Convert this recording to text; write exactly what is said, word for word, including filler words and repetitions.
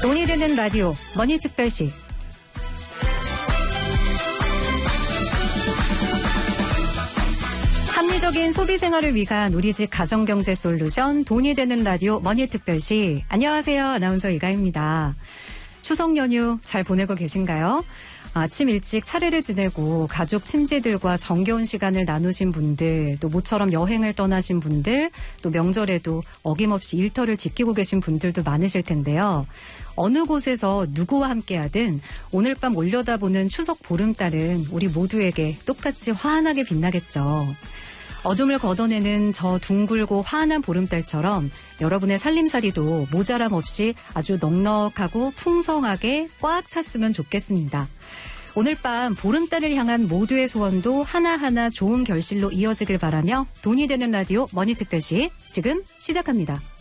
돈이 되는 라디오 머니특별시. 합리적인 소비 생활을 위한 우리 집 가정경제 솔루션 돈이 되는 라디오 머니특별시. 안녕하세요. 아나운서 이가입니다. 추석 연휴 잘 보내고 계신가요? 아침 일찍 차례를 지내고 가족 친지들과 정겨운 시간을 나누신 분들, 또 모처럼 여행을 떠나신 분들, 또 명절에도 어김없이 일터를 지키고 계신 분들도 많으실 텐데요. 어느 곳에서 누구와 함께하든 오늘 밤 올려다보는 추석 보름달은 우리 모두에게 똑같이 환하게 빛나겠죠. 어둠을 걷어내는 저 둥글고 환한 보름달처럼 여러분의 살림살이도 모자람 없이 아주 넉넉하고 풍성하게 꽉 찼으면 좋겠습니다. 오늘 밤 보름달을 향한 모두의 소원도 하나하나 좋은 결실로 이어지길 바라며 돈이 되는 라디오 머니특별시 지금 시작합니다.